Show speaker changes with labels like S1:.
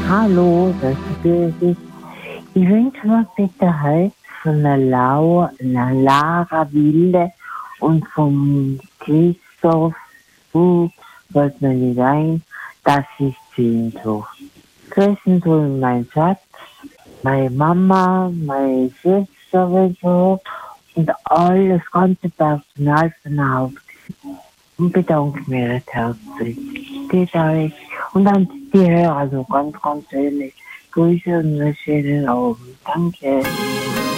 S1: Hallo, das ist Birgit. Ich wünsche mir bitte heute von der Lara Wilde und vom Christoph Fuchs, fällt mir nicht ein, das ist Sehnsucht. Grüßen soll mein Schatz, meine Mama, meine Schwester und alles ganze Personal von der Hauptschule. Und bedanke mich recht herzlich. Geht euch. Und an die Hörer, also ganz, ganz ehrlich. Grüße und einen schönen Abend. Danke.